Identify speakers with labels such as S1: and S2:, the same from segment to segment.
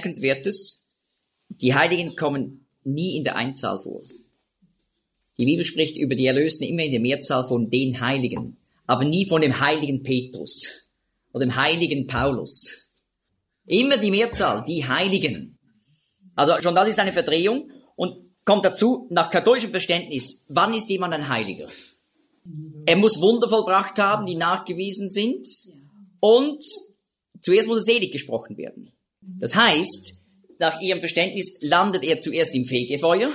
S1: Bemerkenswertes, die Heiligen kommen nie in der Einzahl vor. Die Bibel spricht über die Erlösten immer in der Mehrzahl von den Heiligen, aber nie von dem heiligen Petrus oder dem heiligen Paulus. Immer die Mehrzahl, die Heiligen. Also schon das ist eine Verdrehung und kommt dazu, nach katholischem Verständnis, wann ist jemand ein Heiliger? Er muss Wunder vollbracht haben, die nachgewiesen sind, und zuerst muss er selig gesprochen werden. Das heißt, nach ihrem Verständnis landet er zuerst im Fegefeuer,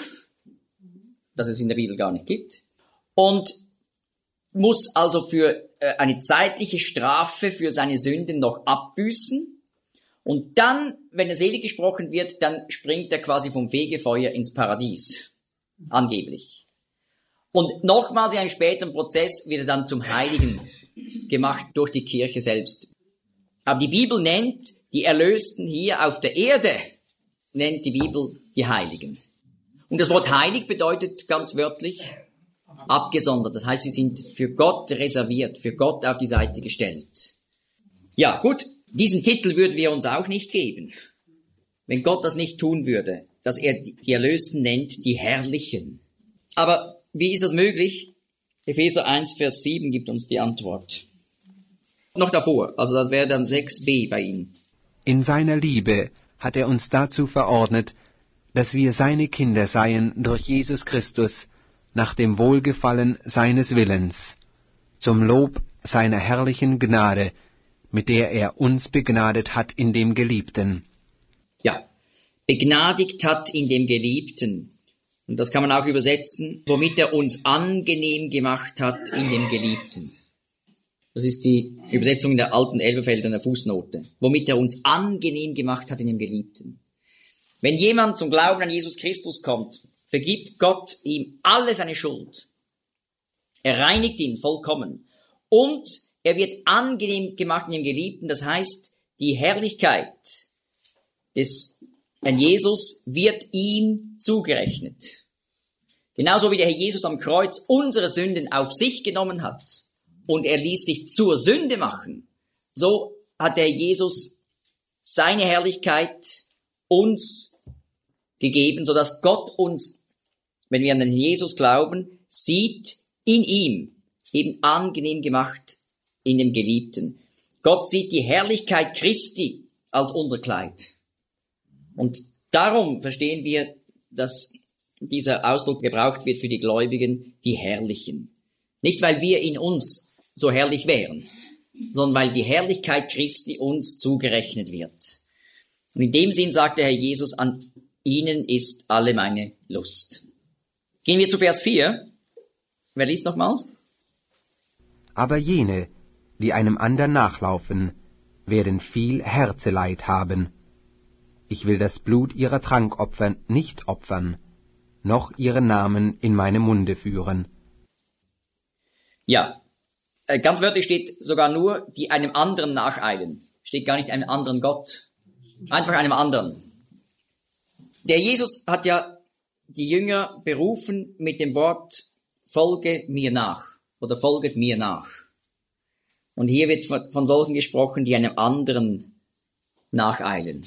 S1: das es in der Bibel gar nicht gibt, und muss also für eine zeitliche Strafe für seine Sünden noch abbüßen. Und dann, wenn er selig gesprochen wird, dann springt er quasi vom Fegefeuer ins Paradies, angeblich. Und nochmals in einem späteren Prozess wird er dann zum Heiligen gemacht durch die Kirche selbst. Aber die Bibel nennt die Erlösten hier auf der Erde, nennt die Bibel die Heiligen. Und das Wort heilig bedeutet ganz wörtlich abgesondert. Das heißt, sie sind für Gott reserviert, für Gott auf die Seite gestellt. Ja, gut, diesen Titel würden wir uns auch nicht geben, wenn Gott das nicht tun würde, dass er die Erlösten nennt, die Herrlichen. Aber wie ist das möglich? Epheser 1, Vers 7 gibt uns die Antwort. Noch davor, also das wäre dann 6b bei Ihnen.
S2: In seiner Liebe hat er uns dazu verordnet, dass wir seine Kinder seien durch Jesus Christus, nach dem Wohlgefallen seines Willens, zum Lob seiner herrlichen Gnade, mit der er uns begnadet hat in dem Geliebten.
S1: Ja, begnadigt hat in dem Geliebten. Und das kann man auch übersetzen, womit er uns angenehm gemacht hat in dem Geliebten. Das ist die Übersetzung in der alten Elberfelder Fußnote. Womit er uns angenehm gemacht hat in dem Geliebten. Wenn jemand zum Glauben an Jesus Christus kommt, vergibt Gott ihm alle seine Schuld. Er reinigt ihn vollkommen. Und er wird angenehm gemacht in dem Geliebten. Das heißt, die Herrlichkeit des Herrn Jesus wird ihm zugerechnet. Genauso wie der Herr Jesus am Kreuz unsere Sünden auf sich genommen hat und er ließ sich zur Sünde machen, so hat der Herr Jesus seine Herrlichkeit uns gegeben, sodass Gott uns, wenn wir an den Jesus glauben, sieht in ihm, eben angenehm gemacht in dem Geliebten. Gott sieht die Herrlichkeit Christi als unser Kleid. Und darum verstehen wir, dass dieser Ausdruck gebraucht wird für die Gläubigen, die Herrlichen. Nicht, weil wir in uns so herrlich wären, sondern weil die Herrlichkeit Christi uns zugerechnet wird. Und in dem Sinn sagt der Herr Jesus, an ihnen ist alle meine Lust. Gehen wir zu Vers 4. Wer liest nochmals?
S2: Aber jene, die einem anderen nachlaufen, werden viel Herzeleid haben. Ich will das Blut ihrer Trankopfer nicht opfern, noch ihren Namen in meine Munde führen.
S1: Ja, ganz wörtlich steht sogar nur, die einem anderen nacheilen. Steht gar nicht einem anderen Gott. Einfach einem anderen. Der Jesus hat ja die Jünger berufen mit dem Wort, folge mir nach oder folget mir nach. Und hier wird von solchen gesprochen, die einem anderen nacheilen.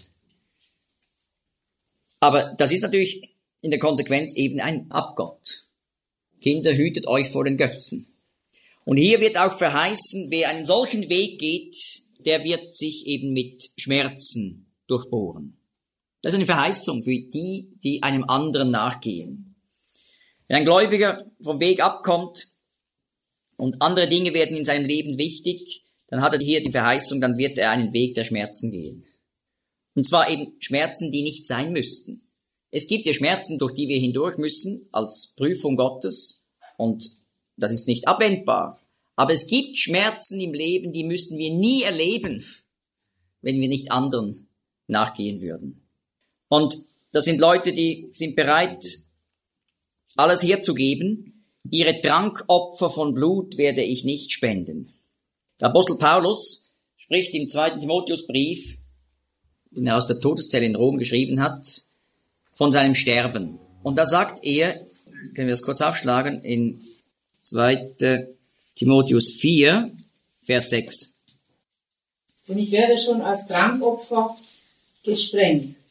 S1: Aber das ist natürlich in der Konsequenz eben ein Abgott. Kinder, hütet euch vor den Götzen. Und hier wird auch verheißen, wer einen solchen Weg geht, der wird sich eben mit Schmerzen durchbohren. Das ist eine Verheißung für die, die einem anderen nachgehen. Wenn ein Gläubiger vom Weg abkommt und andere Dinge werden in seinem Leben wichtig, dann hat er hier die Verheißung, dann wird er einen Weg der Schmerzen gehen. Und zwar eben Schmerzen, die nicht sein müssten. Es gibt ja Schmerzen, durch die wir hindurch müssen, als Prüfung Gottes. Und das ist nicht abwendbar. Aber es gibt Schmerzen im Leben, die müssten wir nie erleben, wenn wir nicht anderen nachgehen würden. Und das sind Leute, die sind bereit, alles herzugeben. Ihre Trankopfer von Blut werde ich nicht spenden. Der Apostel Paulus spricht im 2. Timotheusbrief, den er aus der Todeszelle in Rom geschrieben hat, von seinem Sterben. Und da sagt er, können wir das kurz aufschlagen, in 2. Timotheus 4, Vers 6.
S3: Und ich werde schon als Trankopfer gesprengt.